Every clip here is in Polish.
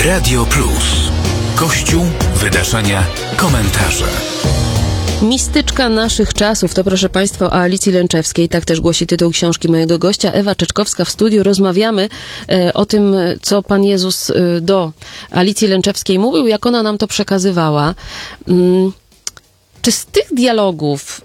Radio Plus. Kościół, wydarzenia, komentarze. Mistyczka naszych czasów to, proszę Państwa, o Alicji Lęczewskiej. Tak też głosi tytuł książki mojego gościa. Ewa Czeczkowska w studiu. Rozmawiamy o tym, co Pan Jezus do Alicji Lęczewskiej mówił, jak ona nam to przekazywała. Czy z tych dialogów,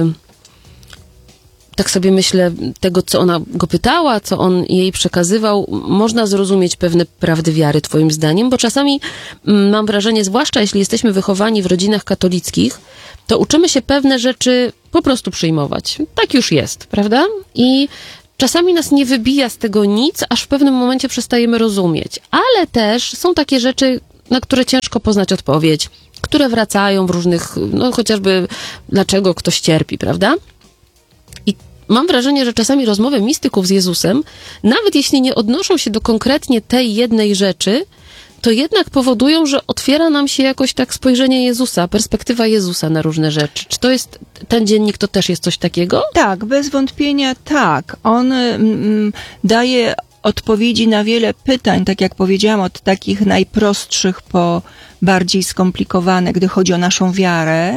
tak sobie myślę, tego, co ona go pytała, co on jej przekazywał, można zrozumieć pewne prawdy wiary, twoim zdaniem? Bo czasami mam wrażenie, zwłaszcza jeśli jesteśmy wychowani w rodzinach katolickich, to uczymy się pewne rzeczy po prostu przyjmować. Tak już jest, prawda? I czasami nas nie wybija z tego nic, aż w pewnym momencie przestajemy rozumieć. Ale też są takie rzeczy, na które ciężko poznać odpowiedź, które wracają w różnych, no chociażby dlaczego ktoś cierpi, prawda? I mam wrażenie, że czasami rozmowy mistyków z Jezusem, nawet jeśli nie odnoszą się do konkretnie tej jednej rzeczy, to jednak powodują, że otwiera nam się jakoś tak spojrzenie Jezusa, perspektywa Jezusa na różne rzeczy. Czy to jest, ten dziennik to też jest coś takiego? Tak, bez wątpienia tak. On daje odpowiedzi na wiele pytań, tak jak powiedziałam, od takich najprostszych po bardziej skomplikowane, gdy chodzi o naszą wiarę.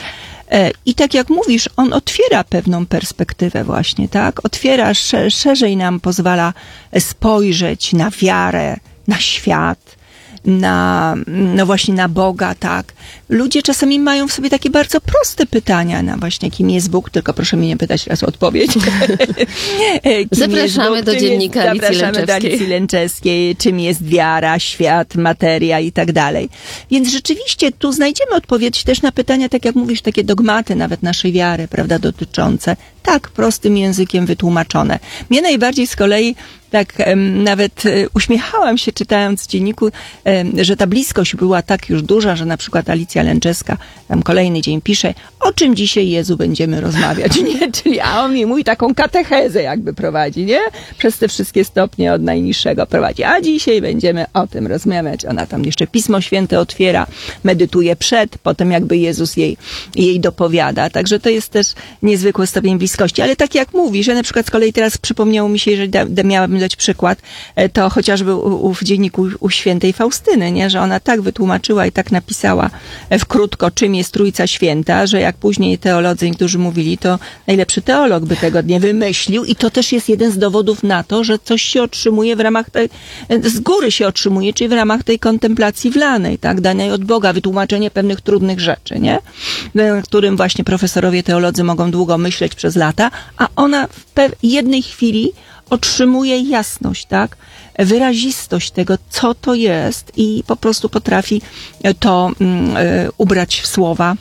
I tak jak mówisz, on otwiera pewną perspektywę właśnie, tak? Otwiera, szerzej nam pozwala spojrzeć na wiarę, na świat, no właśnie na Boga, tak. Ludzie czasami mają w sobie takie bardzo proste pytania na właśnie, kim jest Bóg, tylko proszę mnie nie pytać teraz o odpowiedź. Zapraszamy do dziennika Alicji Lęczewskiej, czym jest wiara, świat, materia i tak dalej. Więc rzeczywiście tu znajdziemy odpowiedź też na pytania, tak jak mówisz, takie dogmaty nawet naszej wiary, prawda, dotyczące tak prostym językiem wytłumaczone. Mnie najbardziej z kolei tak nawet uśmiechałam się, czytając w dzienniku, że ta bliskość była tak już duża, że na przykład Alicja Lęczewska tam kolejny dzień pisze, o czym dzisiaj, Jezu, będziemy rozmawiać, nie? Czyli, a on mi mówi taką katechezę jakby prowadzi, nie? Przez te wszystkie stopnie od najniższego prowadzi. A dzisiaj będziemy o tym rozmawiać. Ona tam jeszcze Pismo Święte otwiera, medytuje przed, potem jakby Jezus jej dopowiada. Także to jest też niezwykły stopień bliskości. Ale tak jak mówisz, że na przykład z kolei teraz przypomniało mi się, że miałabym dać przykład, to chociażby w dzienniku u świętej Faustyny, nie? Że ona tak wytłumaczyła i tak napisała w krótko, czym jest Trójca Święta, że jak później teolodzy niektórzy mówili, to najlepszy teolog by tego nie wymyślił i to też jest jeden z dowodów na to, że coś się otrzymuje w ramach tej, z góry się otrzymuje, czyli w ramach tej kontemplacji wlanej, tak? Danej od Boga, wytłumaczenie pewnych trudnych rzeczy, nie? Na którym właśnie profesorowie teolodzy mogą długo myśleć przez lata, a ona w jednej chwili otrzymuje jasność, tak? Wyrazistość tego, co to jest i po prostu potrafi to ubrać w słowa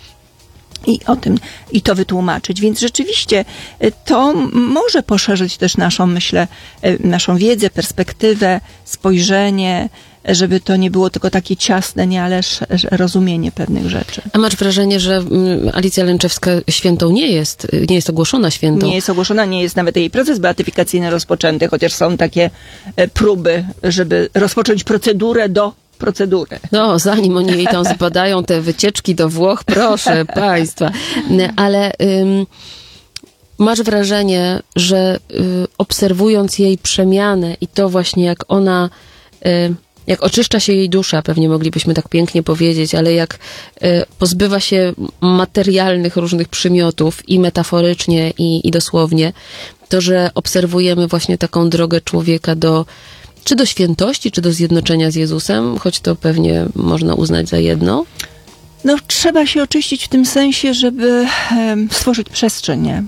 i to wytłumaczyć. Więc rzeczywiście to może poszerzyć też naszą, myślę, naszą wiedzę, perspektywę, spojrzenie, żeby to nie było tylko takie ciasne, nie, ale rozumienie pewnych rzeczy. A masz wrażenie, że Alicja Lęczewska świętą nie jest ogłoszona świętą? Nie jest ogłoszona, nie jest nawet jej proces beatyfikacyjny rozpoczęty, chociaż są takie próby, żeby rozpocząć procedurę do procedury. No, zanim oni jej tam zbadają te wycieczki do Włoch, proszę Państwa. Ale masz wrażenie, że obserwując jej przemianę i to właśnie jak ona jak oczyszcza się jej dusza, pewnie moglibyśmy tak pięknie powiedzieć, ale jak pozbywa się materialnych różnych przymiotów i metaforycznie, i dosłownie, to, że obserwujemy właśnie taką drogę człowieka czy do świętości, czy do zjednoczenia z Jezusem, choć to pewnie można uznać za jedno? No, trzeba się oczyścić w tym sensie, żeby stworzyć przestrzeń, nie?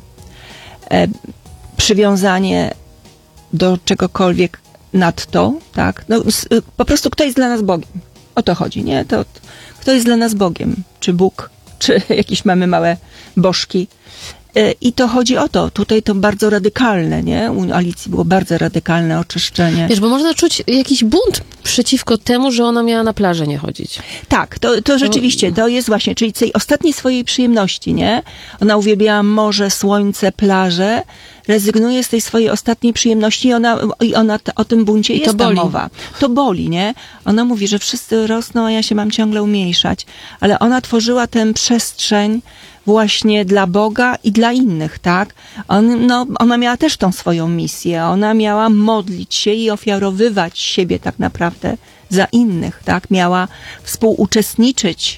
Przywiązanie do czegokolwiek nadto, tak? No, po prostu kto jest dla nas Bogiem? O to chodzi, nie? To kto jest dla nas Bogiem? Czy Bóg, czy jakieś mamy małe bożki? I to chodzi o to. Tutaj to bardzo radykalne, nie? U Alicji było bardzo radykalne oczyszczenie. Wiesz, bo można czuć jakiś bunt przeciwko temu, że ona miała na plażę nie chodzić. Tak, to rzeczywiście, to jest właśnie, czyli tej ostatniej swojej przyjemności, nie? Ona uwielbiała morze, słońce, plażę, rezygnuje z tej swojej ostatniej przyjemności i ona o tym buncie jest ta mowa. To boli, nie? Ona mówi, że wszyscy rosną, a ja się mam ciągle umniejszać. Ale ona tworzyła tę przestrzeń właśnie dla Boga i dla innych, tak? Ona miała też tą swoją misję. Ona miała modlić się i ofiarowywać siebie tak naprawdę osobiste za innych, tak? Miała współuczestniczyć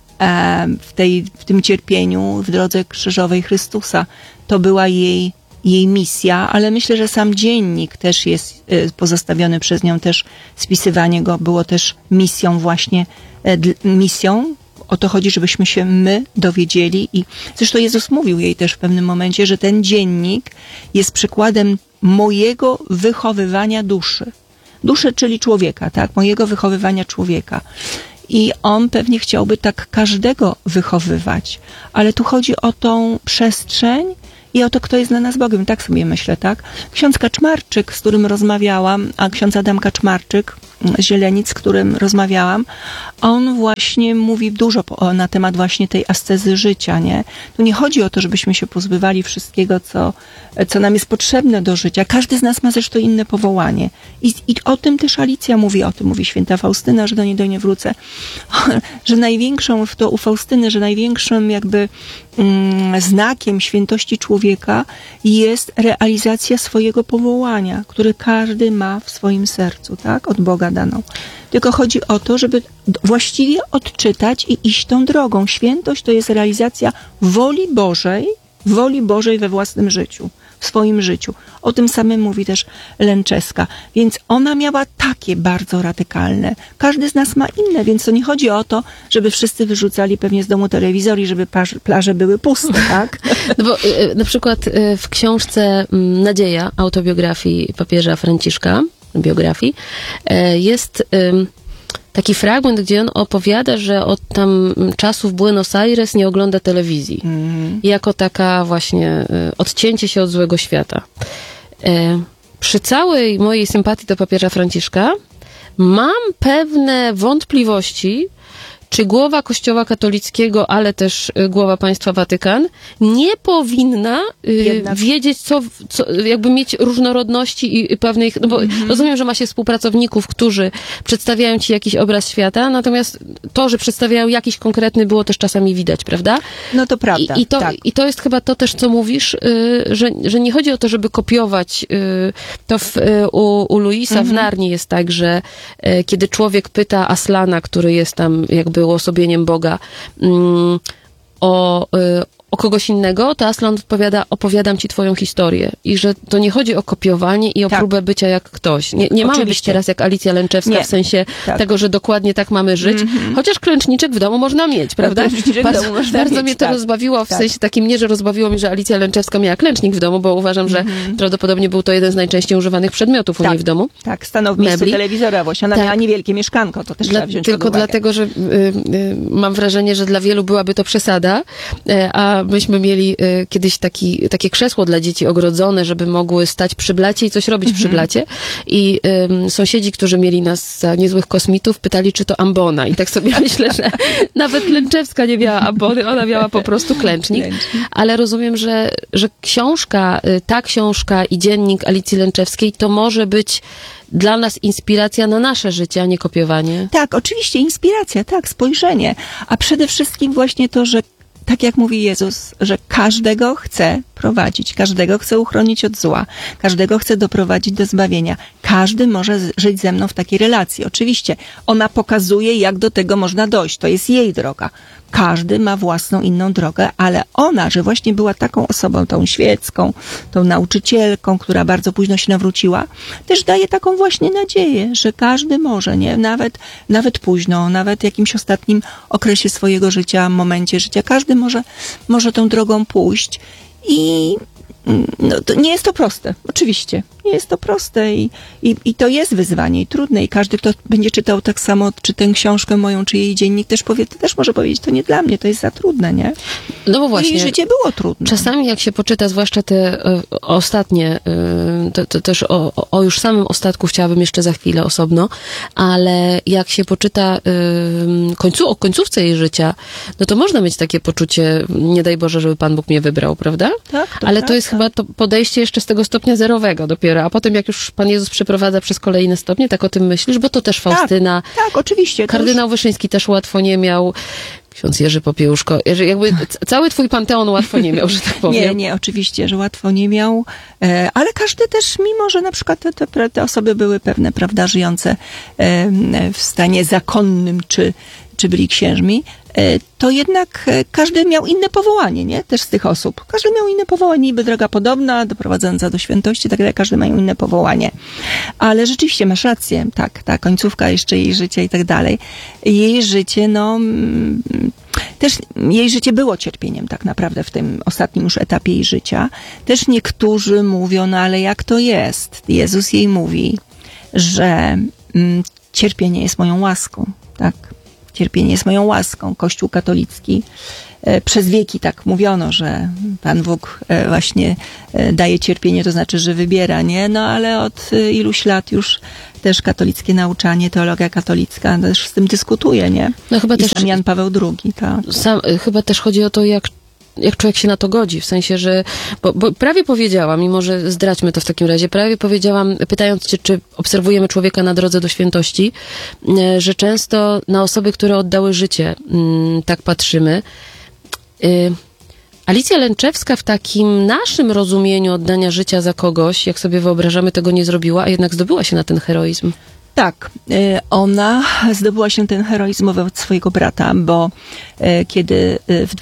w tym cierpieniu w drodze krzyżowej Chrystusa. To była jej misja, ale myślę, że sam dziennik też jest pozostawiony przez nią, też spisywanie go było też misją właśnie, misją. O to chodzi, żebyśmy się my dowiedzieli i zresztą Jezus mówił jej też w pewnym momencie, że ten dziennik jest przykładem mojego wychowywania duszy. Duszy, czyli człowieka, tak? Mojego wychowywania człowieka. I on pewnie chciałby tak każdego wychowywać. Ale tu chodzi o tą przestrzeń i o to, kto jest dla nas Bogiem. Tak sobie myślę, tak? Ksiądz Kaczmarczyk, z którym rozmawiałam, a ksiądz Adam Kaczmarczyk z Zielenic, z którym rozmawiałam, on właśnie mówi dużo na temat właśnie tej ascezy życia, nie? Tu nie chodzi o to, żebyśmy się pozbywali wszystkiego, co nam jest potrzebne do życia. Każdy z nas ma zresztą inne powołanie. I o tym też Alicja mówi, o tym mówi święta Faustyna, że do niej nie wrócę, że największą, u Faustyny, że największym jakby znakiem świętości człowieka jest realizacja swojego powołania, które każdy ma w swoim sercu, tak? Od Boga daną. Tylko chodzi o to, żeby właściwie odczytać i iść tą drogą. Świętość to jest realizacja woli Bożej we własnym życiu, w swoim życiu. O tym samym mówi też Lęczewska. Więc ona miała takie bardzo radykalne. Każdy z nas ma inne, więc to nie chodzi o to, żeby wszyscy wyrzucali pewnie z domu telewizor i żeby plaże były puste, tak? No bo na przykład w książce Nadzieja, autobiografii papieża Franciszka, biografii, jest taki fragment, gdzie on opowiada, że od tam czasów Buenos Aires nie ogląda telewizji. Jako taka właśnie odcięcie się od złego świata. Przy całej mojej sympatii do papieża Franciszka mam pewne wątpliwości, czy głowa Kościoła katolickiego, ale też głowa państwa Watykan nie powinna wiedzieć, co jakby mieć różnorodności i pewnych, no bo rozumiem, że ma się współpracowników, którzy przedstawiają ci jakiś obraz świata, natomiast to, że przedstawiają jakiś konkretny, było też czasami widać, prawda? No to prawda. I to jest chyba to też, co mówisz, że nie chodzi o to, żeby kopiować. To u Luisa w Narni jest tak, że kiedy człowiek pyta Aslana, który jest tam jakby uosobieniem Boga, o kogoś innego, to Aslan odpowiada, opowiadam ci twoją historię. I że to nie chodzi o kopiowanie i o próbę bycia jak ktoś. Nie mamy być teraz jak Alicja Lęczewska, w sensie tego, że dokładnie tak mamy żyć. Chociaż klęczniczek w domu można mieć, prawda? Bardzo mnie to rozbawiło, w sensie takim nie, że rozbawiło mnie, że Alicja Lęczewska miała klęcznik w domu, bo uważam, że prawdopodobnie był to jeden z najczęściej używanych przedmiotów u niej w domu. Tak, stanął w miejscu telewizora, bo ona miała niewielkie mieszkanko, to też trzeba wziąć tylko pod uwagę. Dlatego, że mam wrażenie, że dla wielu byłaby to przesada, a myśmy mieli kiedyś takie krzesło dla dzieci ogrodzone, żeby mogły stać przy blacie i coś robić przy blacie. I sąsiedzi, którzy mieli nas za niezłych kosmitów, pytali, czy to ambona. I tak sobie myślę, że nawet Lęczewska nie miała ambony, ona miała po prostu klęcznik. Ale rozumiem, że ta książka i dziennik Alicji Lęczewskiej to może być dla nas inspiracja na nasze życie, a nie kopiowanie. Tak, oczywiście inspiracja, tak, spojrzenie. A przede wszystkim właśnie to, że tak jak mówi Jezus, że każdego chce prowadzić, każdego chce uchronić od zła, każdego chce doprowadzić do zbawienia. Każdy może żyć ze mną w takiej relacji. Oczywiście ona pokazuje, jak do tego można dojść. To jest jej droga. Każdy ma własną inną drogę, ale ona, że właśnie była taką osobą, tą świecką, tą nauczycielką, która bardzo późno się nawróciła, też daje taką właśnie nadzieję, że każdy może, nie? Nawet późno, nawet w jakimś ostatnim okresie swojego życia, momencie życia, każdy może tą drogą pójść. I no, to nie jest to proste, oczywiście. Nie jest to proste i to jest wyzwanie i trudne i każdy, kto będzie czytał tak samo, czy tę książkę moją, czy jej dziennik, też może powiedzieć, to nie dla mnie, to jest za trudne, nie? No bo właśnie. Jej życie było trudne. Czasami jak się poczyta, zwłaszcza te ostatnie, to też o już samym ostatku chciałabym jeszcze za chwilę osobno, ale jak się poczyta o końcówce jej życia, no to można mieć takie poczucie, nie daj Boże, żeby Pan Bóg mnie wybrał, prawda? Tak, ale to jest chyba to podejście jeszcze z tego stopnia zerowego dopiero, dopiero, a potem jak już Pan Jezus przeprowadza przez kolejne stopnie, tak o tym myślisz? Bo to też Faustyna. Tak, oczywiście. Kardynał Wyszyński też łatwo nie miał. Ksiądz Jerzy Popiełuszko. Jakby cały twój panteon łatwo nie miał, że tak powiem. Nie, oczywiście, że łatwo nie miał, ale każdy też, mimo że na przykład te osoby były pewne, prawda, żyjące w stanie zakonnym, czy byli księżmi, to jednak każdy miał inne powołanie, nie? Też z tych osób. Każdy miał inne powołanie, niby droga podobna, doprowadzająca do świętości, tak dalej, każdy ma inne powołanie. Ale rzeczywiście masz rację, tak, ta końcówka jeszcze jej życia i tak dalej. Jej życie, też jej życie było cierpieniem tak naprawdę w tym ostatnim już etapie jej życia. Też niektórzy mówią, ale jak to jest? Jezus jej mówi, że cierpienie jest moją łaską, tak? Cierpienie jest moją łaską. Kościół katolicki przez wieki tak mówiono, że Pan Bóg właśnie daje cierpienie, to znaczy, że wybiera, nie? Ale od iluś lat już też katolickie nauczanie, teologia katolicka też z tym dyskutuje, nie? Chyba też sam Jan Paweł II, tak. Chyba też chodzi o to, jak człowiek się na to godzi, w sensie, że bo prawie powiedziałam, mimo że zdradźmy to w takim razie, prawie powiedziałam, pytając cię, czy obserwujemy człowieka na drodze do świętości, że często na osoby, które oddały życie, tak patrzymy. Alicja Lęczewska w takim naszym rozumieniu oddania życia za kogoś, jak sobie wyobrażamy, tego nie zrobiła, a jednak zdobyła się na ten heroizm. Tak, ona zdobyła się ten heroizm wobec swojego brata, bo kiedy w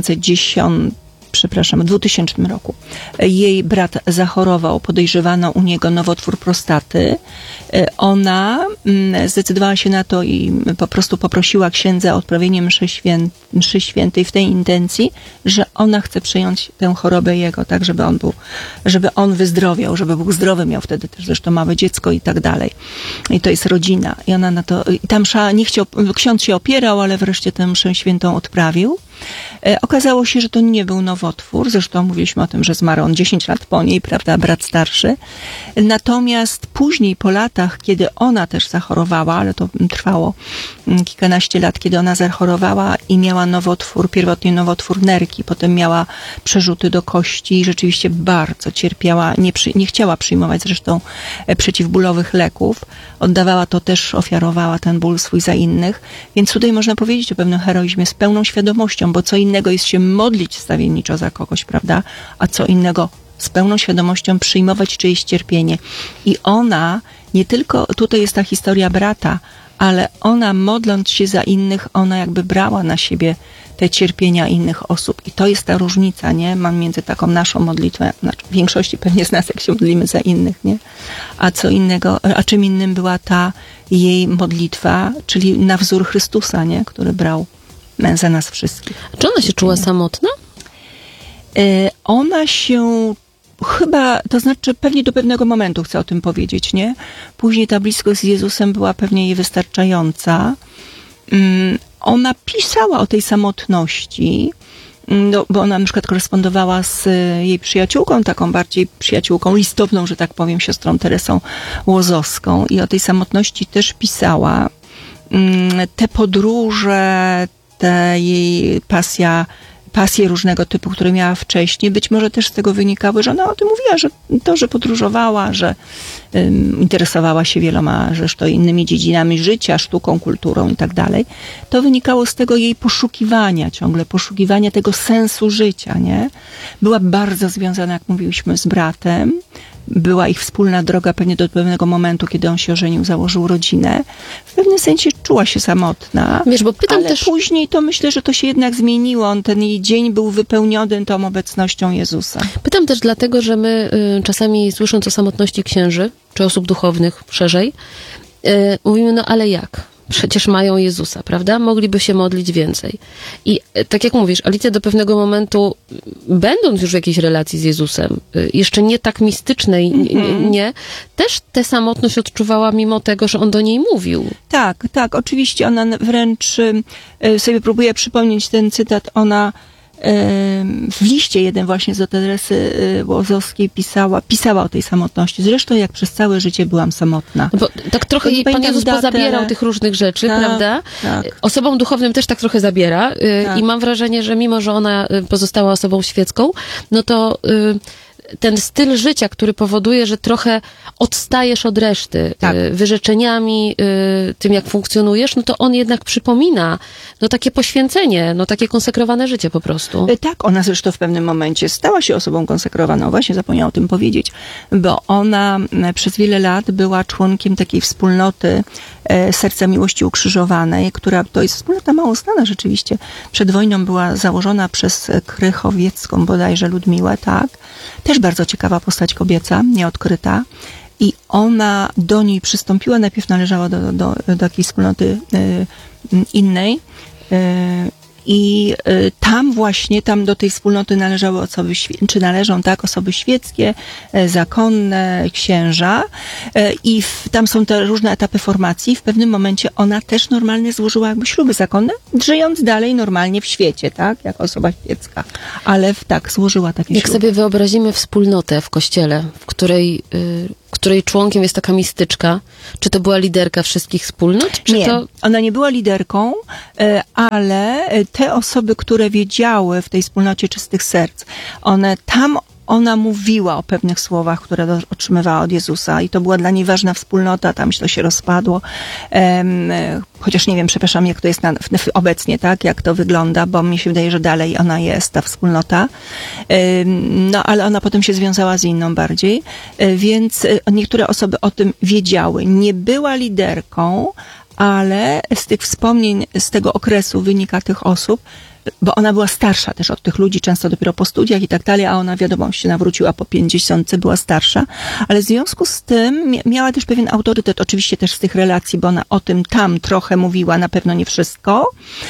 2000 roku jej brat zachorował, podejrzewano u niego nowotwór prostaty, ona zdecydowała się na to i po prostu poprosiła księdza o odprawienie mszy świętej w tej intencji, że ona chce przejąć tę chorobę jego, tak, żeby on wyzdrowiał, żeby był zdrowy, miał wtedy też zresztą małe dziecko i tak dalej. I to jest rodzina. I ona na to, i ta msza, ksiądz się opierał, ale wreszcie tę mszę świętą odprawił. Okazało się, że to nie był nowotwór, zresztą mówiliśmy o tym, że zmarł on 10 lat po niej, prawda, brat starszy. Natomiast później, po latach, kiedy ona też zachorowała, ale to trwało kilkanaście lat, kiedy ona zachorowała i miała nowotwór, pierwotnie nowotwór nerki, potem miała przerzuty do kości i rzeczywiście bardzo cierpiała, nie chciała przyjmować zresztą przeciwbólowych leków, oddawała to też, ofiarowała ten ból swój za innych, więc tutaj można powiedzieć o pewnym heroizmie z pełną świadomością, bo co innego jest się modlić stawienniczo za kogoś, prawda, a co innego z pełną świadomością przyjmować czyjeś cierpienie. I ona, nie tylko, tutaj jest ta historia brata, ale ona modląc się za innych, ona jakby brała na siebie te cierpienia innych osób. I to jest ta różnica, nie? Mam między taką naszą modlitwę, znaczy w większości pewnie z nas, jak się modlimy za innych, nie? A czym innym była ta jej modlitwa, czyli na wzór Chrystusa, nie? Który brał za nas wszystkich. Czy ona się czuła samotna? Ona się chyba, to znaczy pewnie do pewnego momentu chcę o tym powiedzieć, nie? Później ta bliskość z Jezusem była pewnie jej wystarczająca. Ona pisała o tej samotności, bo ona na przykład korespondowała z jej przyjaciółką, taką bardziej przyjaciółką listowną, że tak powiem, siostrą Teresą Łozowską, i o tej samotności też pisała. Te podróże, ta jej pasje różnego typu, które miała wcześniej, być może też z tego wynikały, że ona o tym mówiła, że to, że podróżowała, że interesowała się wieloma zresztą innymi dziedzinami życia, sztuką, kulturą i tak dalej, to wynikało z tego jej poszukiwania tego sensu życia, nie? Była bardzo związana, jak mówiliśmy, z bratem. Była ich wspólna droga pewnie do pewnego momentu, kiedy on się ożenił, założył rodzinę. W pewnym sensie czuła się samotna. Wiesz, bo pytam ale też... później to myślę, że to się jednak zmieniło. Ten jej dzień był wypełniony tą obecnością Jezusa. Pytam też dlatego, że my czasami słysząc o samotności księży, czy osób duchownych szerzej, mówimy, ale jak? Przecież mają Jezusa, prawda? Mogliby się modlić więcej. I tak jak mówisz, Alicja do pewnego momentu, będąc już w jakiejś relacji z Jezusem, jeszcze nie tak mistycznej, nie, też tę samotność odczuwała mimo tego, że on do niej mówił. Tak, oczywiście ona wręcz, sobie próbuję przypomnieć ten cytat, ona w liście jeden właśnie do Teresy Łozowskiej pisała o tej samotności. Zresztą jak przez całe życie byłam samotna. No bo tak trochę jej Pan Jezus pozabierał tych różnych rzeczy, prawda? Tak. Osobom duchownym też tak trochę zabiera Tak. i mam wrażenie, że mimo, że ona pozostała osobą świecką, no to ten styl życia, który powoduje, że trochę odstajesz od reszty Tak. wyrzeczeniami, tym jak funkcjonujesz, no to on jednak przypomina no takie poświęcenie, no takie konsekrowane życie po prostu. Tak, ona zresztą w pewnym momencie stała się osobą konsekrowaną, właśnie zapomniałam o tym powiedzieć, bo ona przez wiele lat była członkiem takiej wspólnoty Serca Miłości Ukrzyżowanej, która to jest wspólnota mało znana rzeczywiście. Przed wojną była założona przez Krychowiecką bodajże Ludmiłę, tak. Też bardzo ciekawa postać kobieca, nieodkryta. I ona do niej przystąpiła, najpierw należała do takiej wspólnoty innej. I tam do tej wspólnoty należały osoby, czy należą, tak, osoby świeckie, zakonne, księża. I tam są te różne etapy formacji. W pewnym momencie ona też normalnie złożyła jakby śluby zakonne, żyjąc dalej normalnie w świecie, tak, jako osoba świecka. Ale złożyła takie Jak śluby. sobie wyobrazimy wspólnotę w kościele, w której członkiem jest taka mistyczka, czy to była liderka wszystkich wspólnot? Czy Nie, to... ona nie była liderką, ale te osoby, które wiedziały w tej wspólnocie czystych serc, ona mówiła o pewnych słowach, które otrzymywała od Jezusa i to była dla niej ważna wspólnota, tam to się rozpadło. Chociaż nie wiem, przepraszam, jak to jest obecnie, tak, jak to wygląda, bo mi się wydaje, że dalej ona jest, ta wspólnota. No, ale ona potem się związała z inną bardziej, więc niektóre osoby o tym wiedziały. Nie była liderką, ale z tych wspomnień, z tego okresu wynika tych osób, bo ona była starsza też od tych ludzi, często dopiero po studiach i tak dalej, a ona wiadomo się nawróciła po 50, była starsza, ale w związku z tym miała też pewien autorytet, oczywiście też z tych relacji, bo ona o tym tam trochę mówiła, na pewno nie wszystko.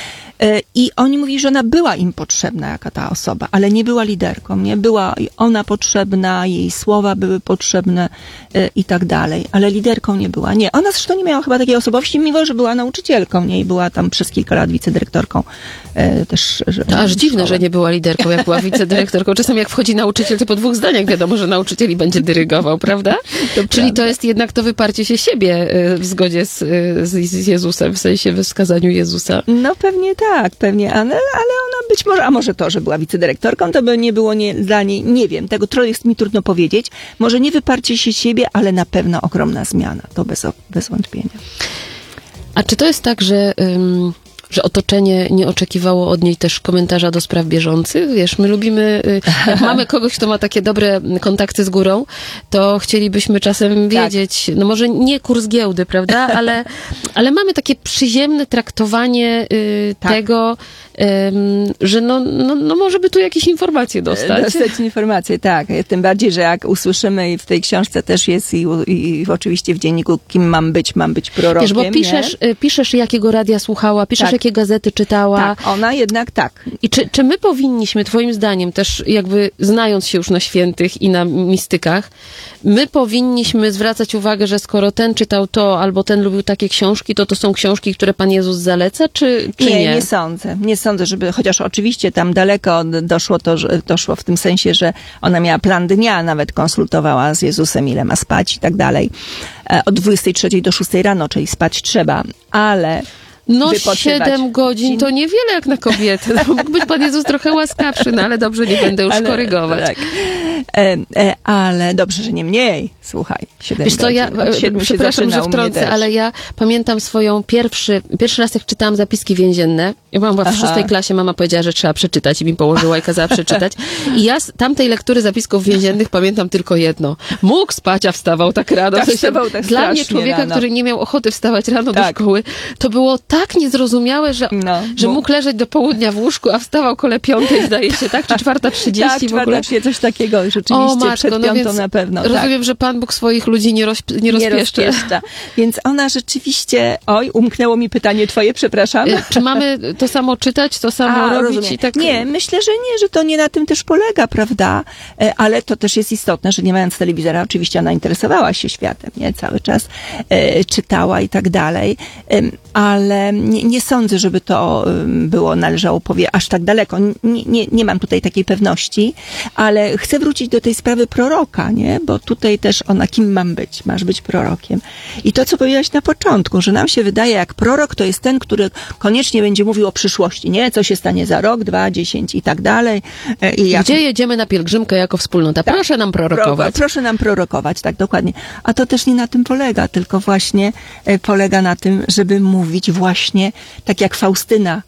I oni mówili, że ona była im potrzebna, jaka ta osoba, ale nie była liderką, nie była ona potrzebna, jej słowa były potrzebne i tak dalej, ale liderką nie była. Nie, ona zresztą nie miała chyba takiej osobowości, mimo że była nauczycielką, nie, i była tam przez kilka lat wicedyrektorką też. To aż dziwne, że nie była liderką, jak była wicedyrektorką. Czasem jak wchodzi nauczyciel, to po 2 zdaniach wiadomo, że nauczyciel i będzie dyrygował, prawda? Czyli to jest jednak to wyparcie się siebie w zgodzie z Jezusem, w sensie we wskazaniu Jezusa. No pewnie tak, pewnie, ale ona być może, a może to, że była wicedyrektorką, to by nie było dla niej, nie wiem, tego jest mi trudno powiedzieć. Może nie wyparcie się siebie, ale na pewno ogromna zmiana, to bez wątpienia. A czy to jest tak, że otoczenie nie oczekiwało od niej też komentarza do spraw bieżących? Wiesz, my lubimy, jak mamy kogoś, kto ma takie dobre kontakty z górą, to chcielibyśmy czasem wiedzieć, no może nie kurs giełdy, prawda, ale mamy takie przyziemne traktowanie tego, że no może by tu jakieś informacje dostać. Dostać informacje, tak. Tym bardziej, że jak usłyszymy i w tej książce też jest i oczywiście w dzienniku, kim mam być prorokiem. Wiesz, bo piszesz jakiego radia słuchała, piszesz jakie gazety czytała. Tak, ona jednak tak. I czy my powinniśmy, twoim zdaniem, też jakby znając się już na świętych i na mistykach, my powinniśmy zwracać uwagę, że skoro ten czytał to, albo ten lubił takie książki, to są książki, które Pan Jezus zaleca, czy nie? Nie sądzę. Nie sądzę, żeby, chociaż oczywiście tam daleko doszło w tym sensie, że ona miała plan dnia, nawet konsultowała z Jezusem, ile ma spać i tak dalej. Od 23 do 6 rano, czyli spać trzeba, ale no 7 godzin to niewiele jak na kobietę. No, mógł być Pan Jezus trochę łaskawszy, no ale dobrze, nie będę już korygować. Tak. Ale dobrze, że nie mniej. Słuchaj, 7 Wiesz co, godzin. ja przepraszam, że wtrącę, ale ja pamiętam swoją pierwszy raz, jak czytałam zapiski więzienne. Ja byłam w 6 klasie, mama powiedziała, że trzeba przeczytać i mi położyła i kazała przeczytać. I ja z tamtej lektury zapisków więziennych pamiętam tylko jedno. Mógł spać, a wstawał tak rano. Tak, wstawał tak dla mnie, człowieka, rano, który nie miał ochoty wstawać rano do szkoły, to było tak niezrozumiałe, że mógł leżeć do południa w łóżku, a wstawał koło 5, zdaje się, tak? Czy 4:30 tak, w ogóle? 4:30, coś takiego, rzeczywiście, przed 5 na pewno. Rozumiem, że Pan Bóg swoich ludzi nie rozpieszcza. Więc ona rzeczywiście, umknęło mi pytanie twoje, przepraszam. Czy mamy to samo czytać, to samo robić? I tak... Nie, myślę, że nie, że to nie na tym też polega, prawda? Ale to też jest istotne, że nie mając telewizora, oczywiście ona interesowała się światem, nie? Cały czas czytała i tak dalej. Ale nie sądzę, żeby to należało aż tak daleko. Nie mam tutaj takiej pewności, ale chcę wrócić do tej sprawy proroka, nie? Bo tutaj też ona, kim mam być? Masz być prorokiem. I to, co powiedziałaś na początku, że nam się wydaje, jak prorok to jest ten, który koniecznie będzie mówił mówił o przyszłości, nie? Co się stanie za rok, 2, 10 i tak dalej. Gdzie jedziemy na pielgrzymkę jako wspólnota? Tak. Proszę nam prorokować. Proszę nam prorokować, tak, dokładnie. A to też nie na tym polega, tylko właśnie polega na tym, żeby mówić właśnie, tak jak Faustyna,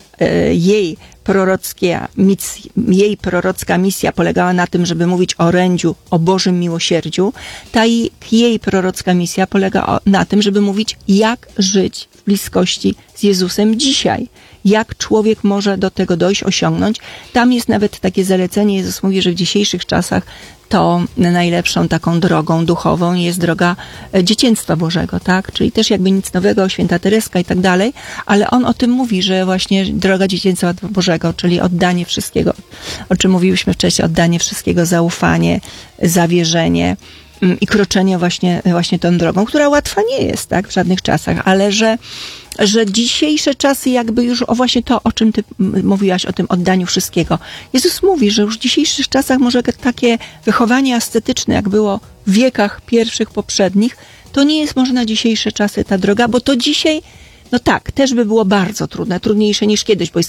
jej prorocka misja polegała na tym, żeby mówić o orędziu, o Bożym miłosierdziu, ta jej prorocka misja polega na tym, żeby mówić, jak żyć w bliskości z Jezusem dzisiaj. Jak człowiek może do tego dojść, osiągnąć. Tam jest nawet takie zalecenie, Jezus mówi, że w dzisiejszych czasach to najlepszą taką drogą duchową jest droga dzieciństwa Bożego, tak? Czyli też jakby nic nowego, święta Tereska i tak dalej, ale on o tym mówi, że właśnie droga dzieciństwa Bożego, czyli oddanie wszystkiego, o czym mówiłyśmy wcześniej, oddanie wszystkiego, zaufanie, zawierzenie i kroczenie właśnie tą drogą, która łatwa nie jest, tak? W żadnych czasach, ale że dzisiejsze czasy jakby już właśnie to, o czym ty mówiłaś, o tym oddaniu wszystkiego. Jezus mówi, że już w dzisiejszych czasach może takie wychowanie ascetyczne, jak było w wiekach pierwszych, poprzednich, to nie jest może na dzisiejsze czasy ta droga, bo to dzisiaj, no tak, też by było bardzo trudne, trudniejsze niż kiedyś, bo jest